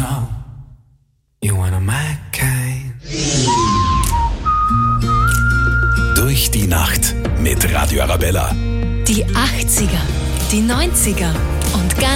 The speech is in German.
know you're one of my kind. Durch die Nacht mit Radio Arabella. Die 80er, die 90er und ganz